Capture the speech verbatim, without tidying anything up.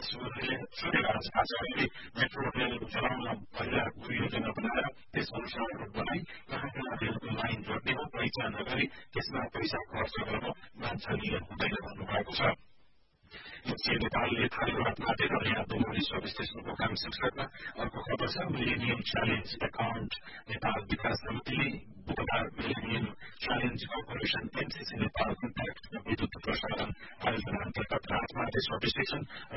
सूर्यराज आचार्यले metro rail चलाउन पहिला योजना बनाएर त्यस अनुसार बनाई कहाँ कहाँ रेलको लाइन जोड्ने हो पहिचान गरी त्यसमा पैसा खर्च गर्न वाञ्छनीय हुँदैन भन्नुभएको छ। एचए नेपालले खाली रात माटेर नयाँ दोहोरी सब स्टेशनको काम शीर्षकमा अर्को खबर छ। मिलेनियम च्यालेन्ज एकाउन्ट नेपाल विकास समितिले बुधबार millennium challenge corporation MCC Nepal contact विद्युत प्रसारण आयोजना अन्तर्गत राजमाटे सब स्टेशन र